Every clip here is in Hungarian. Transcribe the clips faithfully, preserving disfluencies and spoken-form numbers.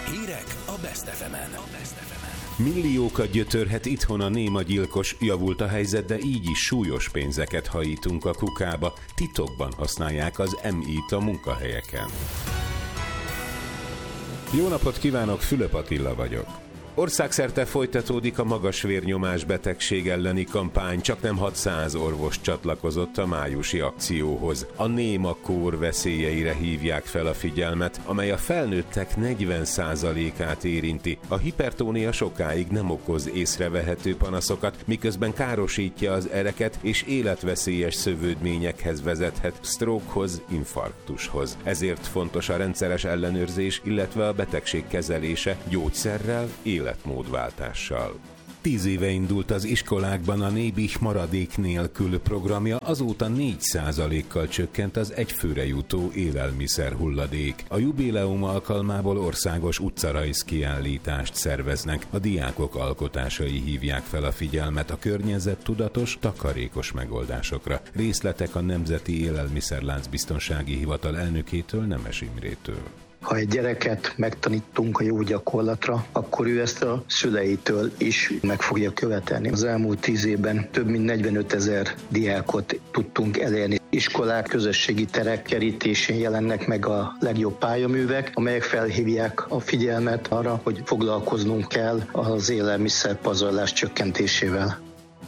Hírek a Best ef emen. Milliókat gyötörhet itthon a néma gyilkos, javult a helyzet, de így is súlyos pénzeket hajítunk a kukába. Titokban használják az em í-t a munkahelyeken. Jó napot kívánok, Fülöp Attila vagyok. Országszerte folytatódik a magas vérnyomás betegség elleni kampány, csaknem hatszáz orvos csatlakozott a májusi akcióhoz. A néma kór veszélyeire hívják fel a figyelmet, amely a felnőttek negyven százalékát érinti. A hipertónia sokáig nem okoz észrevehető panaszokat, miközben károsítja az ereket és életveszélyes szövődményekhez vezethet, sztrókhoz, infarktushoz. Ezért fontos a rendszeres ellenőrzés, illetve a betegség kezelése gyógyszerrel, életmódváltással. Tíz éve indult az iskolákban a Nébih maradék nélkül programja, azóta négy százalékkal csökkent az egyfőre jutó élelmiszer hulladék. A jubileum alkalmából országos utcarajz kiállítást szerveznek. A diákok alkotásai hívják fel a figyelmet a környezettudatos, takarékos megoldásokra. Részletek a Nemzeti Élelmiszerlánc Biztonsági Hivatal elnökétől, Nemes Imrétől. Ha egy gyereket megtanítunk a jó gyakorlatra, akkor ő ezt a szüleitől is meg fogja követelni. Az elmúlt tíz évben több mint negyvenöt ezer diákot tudtunk elérni. Iskolák, közösségi terek kerítésén jelennek meg a legjobb pályaművek, amelyek felhívják a figyelmet arra, hogy foglalkoznunk kell az élelmiszer pazarlás csökkentésével.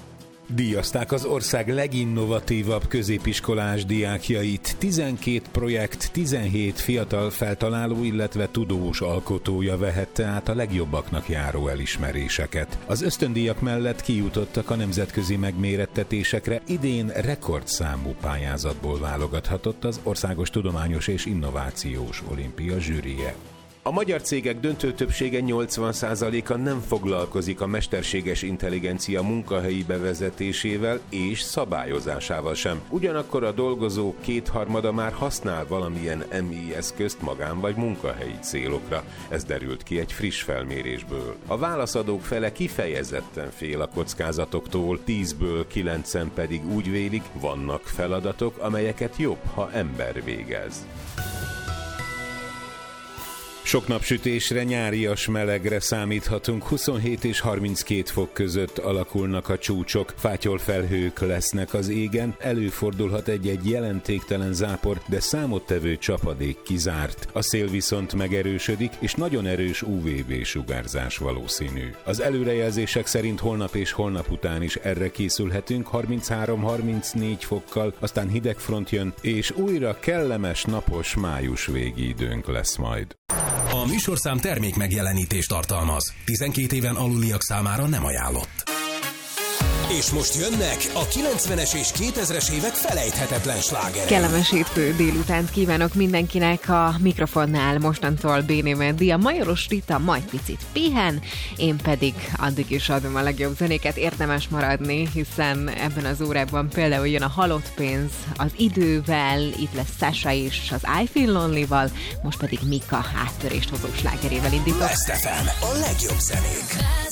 Díjazták az ország leginnovatívabb középiskolás diákjait. tizenkét projekt, tizenhét fiatal feltaláló, illetve tudós alkotója vehette át a legjobbaknak járó elismeréseket. Az ösztöndíjak mellett kijutottak a nemzetközi megmérettetésekre, idén rekordszámú pályázatból válogathatott az Országos Tudományos és Innovációs Olimpia zsűrije. A magyar cégek döntő többsége nyolcvan százaléka nem foglalkozik a mesterséges intelligencia munkahelyi bevezetésével és szabályozásával sem. Ugyanakkor a dolgozók kétharmada már használ valamilyen em í eszközt magán vagy munkahelyi célokra. Ez derült ki egy friss felmérésből. A válaszadók fele kifejezetten fél a kockázatoktól, tízből kilencen pedig úgy vélik, vannak feladatok, amelyeket jobb, ha ember végez. Sok napsütésre, nyárias melegre számíthatunk, huszonhét és harminckét fok között alakulnak a csúcsok, fátyolfelhők lesznek az égen, előfordulhat egy-egy jelentéktelen zápor, de számottevő csapadék kizárt. A szél viszont megerősödik, és nagyon erős ú vé bé-sugárzás valószínű. Az előrejelzések szerint holnap és holnap után is erre készülhetünk, harminchárom-harmincnégy fokkal, aztán hidegfront jön, és újra kellemes, napos május végi időnk lesz majd. A műsorszám termék megjelenítést tartalmaz. tizenkét éven aluliak számára nem ajánlott. És most jönnek a kilencvenes és kétezres évek felejthetetlen slágerei. Kellemes hétfő délutánt kívánok mindenkinek, a mikrofonnál mostantól Béné Mendi, a Majoros Rita majd picit pihen, én pedig addig is adom a legjobb zenéket, érdemes maradni, hiszen ebben az órában például jön a Halott pénz az Idővel, itt lesz Sasha is az I Feel Lonely-val, most pedig Mika áttörést hozó slágerével indítok. Best ef em, a legjobb zenék.